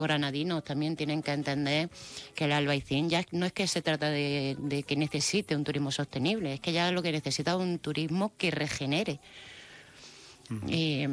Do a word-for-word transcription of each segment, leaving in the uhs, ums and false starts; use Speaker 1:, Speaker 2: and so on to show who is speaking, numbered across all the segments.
Speaker 1: granadinos también tienen que entender que el Albaicín ya no es que se trata de, de que necesite un turismo sostenible, es que ya lo que necesita es un turismo que regenere. Uh-huh. Y,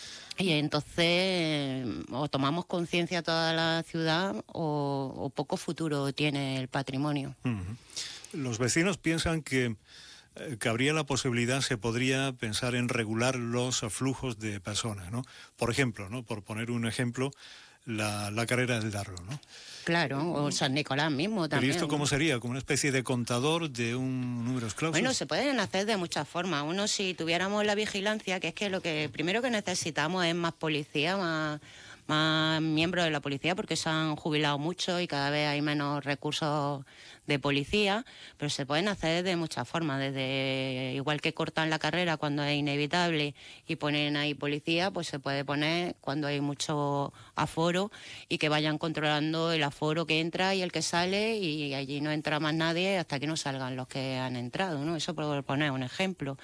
Speaker 1: y entonces o tomamos conciencia toda la ciudad o, o poco futuro tiene el patrimonio.
Speaker 2: Uh-huh. Los vecinos piensan que cabría la posibilidad, se podría pensar en regular los flujos de personas, ¿no? Por ejemplo, ¿no? Por poner un ejemplo, la, la carrera del Darro, ¿no?
Speaker 1: Claro, o San Nicolás mismo también.
Speaker 2: ¿Pero esto cómo sería? ¿Como una especie de contador de un números clausus?
Speaker 1: Bueno, se pueden hacer de muchas formas. Uno, si tuviéramos la vigilancia, que es que lo que primero que necesitamos es más policía, más... más miembros de la policía, porque se han jubilado mucho y cada vez hay menos recursos de policía, pero se pueden hacer de muchas formas, desde igual que cortan la carrera cuando es inevitable y ponen ahí policía, pues se puede poner cuando hay mucho aforo y que vayan controlando el aforo que entra y el que sale, y allí no entra más nadie hasta que no salgan los que han entrado, ¿no? Eso por poner un ejemplo.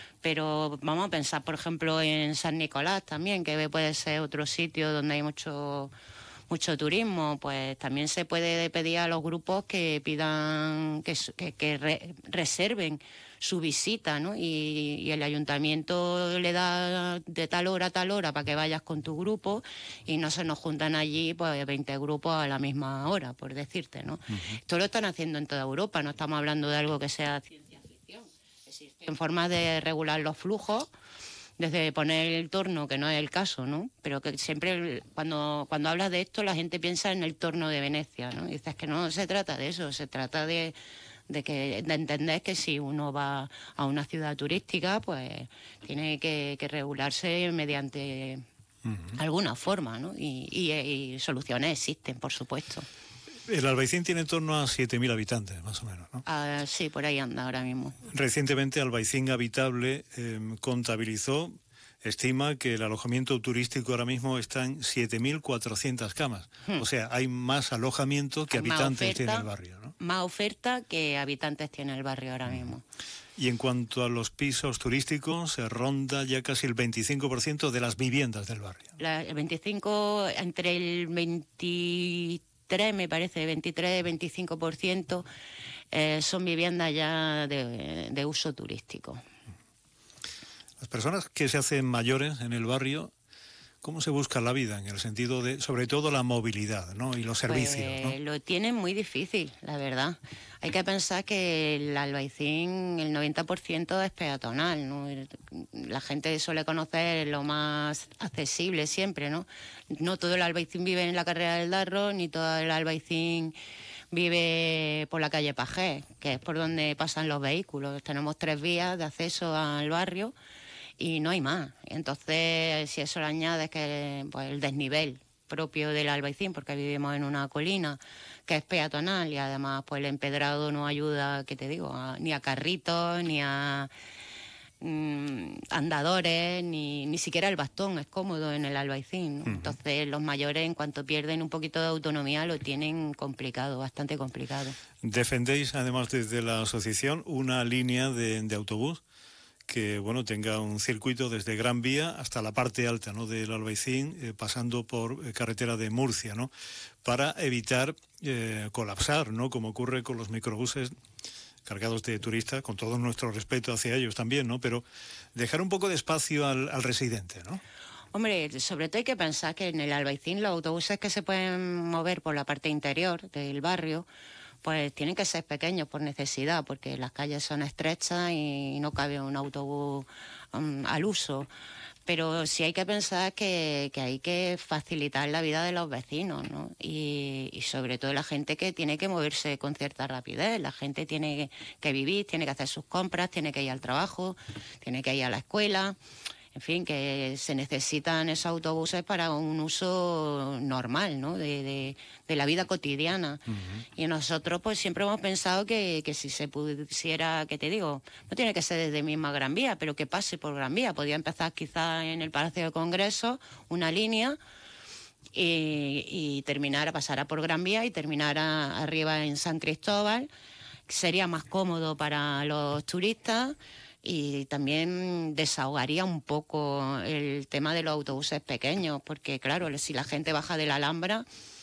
Speaker 1: Pero vamos a pensar, por ejemplo, en San Nicolás también, que puede ser otro sitio donde hay mucho mucho turismo. Pues también se puede pedir a los grupos que pidan, que, que, que re, reserven su visita, ¿no? Y, y el ayuntamiento le da de tal hora a tal hora para que vayas con tu grupo y no se nos juntan allí pues veinte grupos a la misma hora, por decirte, ¿no? Uh-huh. Esto lo están haciendo en toda Europa, no estamos hablando de algo que sea ciencia ficción. Existen formas de regular los flujos, desde poner el torno, que no es el caso, ¿no? Pero que siempre, cuando, cuando hablas de esto, la gente piensa en el torno de Venecia, ¿no? Y dices que no se trata de eso, se trata de, de, que, de entender que si uno va a una ciudad turística, pues tiene que, que regularse mediante uh-huh. alguna forma, ¿no? Y, y, y soluciones existen, por supuesto.
Speaker 2: El Albaicín tiene en torno a siete mil habitantes, más o menos, ¿no?
Speaker 1: Ah, sí, por ahí anda ahora mismo.
Speaker 2: Recientemente Albaicín Habitable eh, contabilizó, estima que el alojamiento turístico ahora mismo está en siete mil cuatrocientas camas. Hmm. O sea, hay más alojamiento que hay habitantes oferta, tiene el barrio, ¿no?
Speaker 1: Más oferta que habitantes tiene el barrio ahora mismo.
Speaker 2: Y en cuanto a los pisos turísticos, se ronda ya casi el veinticinco por ciento de las viviendas del barrio.
Speaker 1: La, el veinticinco, entre el veintitrés, me parece, veintitrés, veinticinco por ciento eh, son viviendas ya de, de uso turístico.
Speaker 2: Las personas que se hacen mayores en el barrio, ¿cómo se busca la vida? En el sentido de, sobre todo, la movilidad, ¿no? Y los servicios,
Speaker 1: pues,
Speaker 2: ¿no?
Speaker 1: Lo tienen muy difícil, la verdad. Hay que pensar que el Albaicín, el noventa por ciento es peatonal, ¿no? La gente suele conocer lo más accesible siempre, ¿no? No todo el Albaicín vive en la carrera del Darro, ni todo el Albaicín vive por la calle Pajés, que es por donde pasan los vehículos. Tenemos tres vías de acceso al barrio y no hay más. Entonces, si eso le añades que pues, el desnivel propio del Albaicín, porque vivimos en una colina que es peatonal y además pues el empedrado no ayuda, ¿qué te digo?, a, ni a carritos, ni a mmm, andadores, ni, ni siquiera el bastón es cómodo en el Albaicín, ¿no? Uh-huh. Entonces los mayores, en cuanto pierden un poquito de autonomía, lo tienen complicado, bastante complicado.
Speaker 2: Defendéis además desde la asociación una línea de, de autobús que, bueno, tenga un circuito desde Gran Vía hasta la parte alta, ¿no?, del Albaicín, eh, pasando por eh, carretera de Murcia, ¿no?, para evitar eh, colapsar, ¿no?, como ocurre con los microbuses cargados de turistas, con todo nuestro respeto hacia ellos también, ¿no?, pero dejar un poco de espacio al, al residente, ¿no?
Speaker 1: Hombre, sobre todo hay que pensar que en el Albaicín los autobuses que se pueden mover por la parte interior del barrio pues tienen que ser pequeños por necesidad, porque las calles son estrechas y no cabe un autobús um, al uso. Pero sí hay que pensar que, que hay que facilitar la vida de los vecinos, ¿no? Y, y sobre todo la gente que tiene que moverse con cierta rapidez. La gente tiene que vivir, tiene que hacer sus compras, tiene que ir al trabajo, tiene que ir a la escuela. En fin, que se necesitan esos autobuses para un uso normal, ¿no?, de, de, de la vida cotidiana. Uh-huh. Y nosotros pues siempre hemos pensado que, que si se pudiera, ¿qué te digo?, no tiene que ser desde misma Gran Vía, pero que pase por Gran Vía. Podría empezar quizás en el Palacio de Congresos una línea y, y terminar, pasará por Gran Vía y terminara arriba en San Cristóbal. Sería más cómodo para los turistas y también desahogaría un poco el tema de los autobuses pequeños, porque claro, si la gente baja de la Alhambra,